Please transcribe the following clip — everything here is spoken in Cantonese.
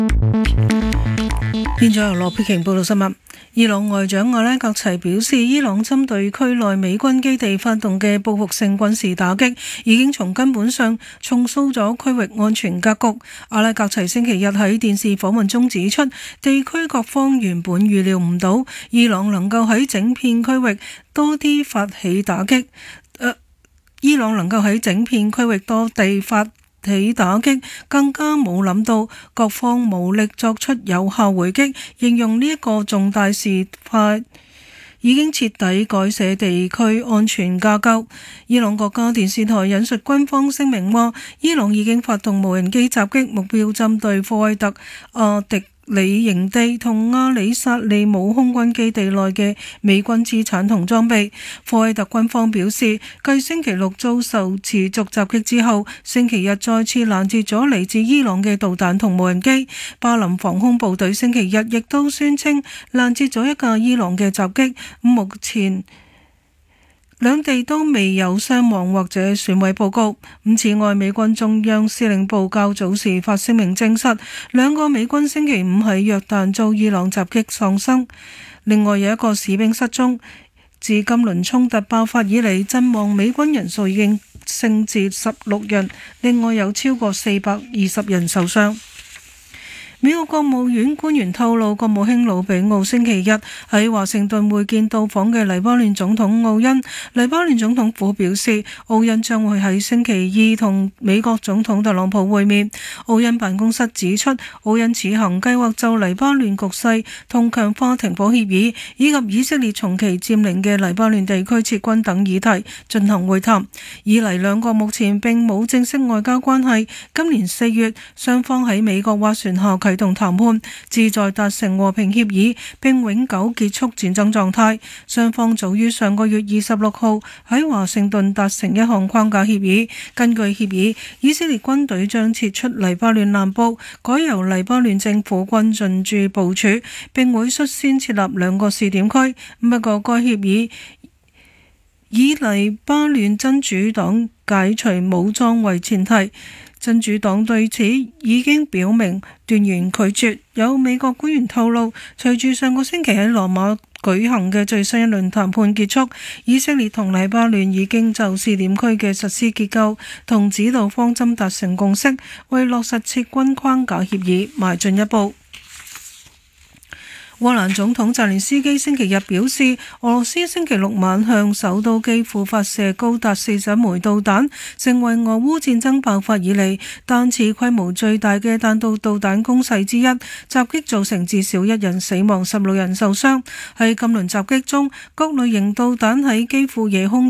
現在由羅佩瓊報道新聞。伊朗外長阿拉格齊表示，伊朗針對區內美軍基地發動嘅報復性軍事打擊，已經從根本上重塑咗區域安全格局。阿拉格齊星期日喺電視訪問中指出，地區各方原本預料唔到伊朗能夠喺整片區域多地發起打擊。更加冇諗到各方無力作出有效回擊，形容呢一個重大事態已經徹底改寫地區安全架構。伊朗國家電視台引述軍方聲明話，伊朗已經發動無人機襲擊，目標針對科威特阿迪里營地同阿里薩利姆空軍基地內嘅美軍資產同裝備。科威特軍方表示，繼星期六遭受持續襲擊之後，星期日再次攔截咗嚟自伊朗嘅導彈同無人機。巴林防空部隊星期日亦都宣稱攔截咗一架伊朗嘅襲擊。目前兩地都未有傷亡或者損毀報告。此外，美軍中央司令部較早時發聲明證實，兩個美軍星期五喺約旦遭伊朗襲擊喪生，另外有一個士兵失蹤。自今輪衝突爆發以嚟，陣亡美軍人數已經升至16人，另外有超過420人受傷。美國國務院官員透露，國務卿魯比奧星期日喺華盛頓會見到訪嘅黎巴嫩總統奧恩。黎巴嫩總統府表示，奧恩將會喺星期二同美國總統特朗普會面。奧恩辦公室指出，奧恩此行計劃就黎巴嫩局勢同強化停火協議，以及以色列從其佔領嘅黎巴嫩地區撤軍等議題進行會談。以黎兩國目前並冇正式外交關係。今年4月，雙方喺美國斡旋下啟動談判，旨在達成和平協議並永久結束戰爭狀態。雙方早於上個月26號喺華盛頓達成一項框架協議，根據協議，以色列軍隊將撤出黎巴嫩南部，改由黎巴嫩政府軍進駐部署，並會率先設立2個試點區。不過該協議以黎巴嫩真主黨解除武裝為前提，真主黨對此已經表明斷然拒絕。有美國官員透露，隨住上個星期喺羅馬舉行嘅最新一輪談判結束，以色列同黎巴嫩已經就試點區嘅實施結構同指導方針達成共識，為落實撤軍框架協議邁進一步。烏克蘭總統澤連斯基星期日表示，俄羅斯星期六晚向首都基輔發射高達40枚導彈，成為俄烏戰爭爆發以嚟單次規模最大嘅彈道導彈攻勢之一。襲擊造成至少1人死亡，16人受傷。喺今輪襲擊中，各類型導彈喺基輔夜空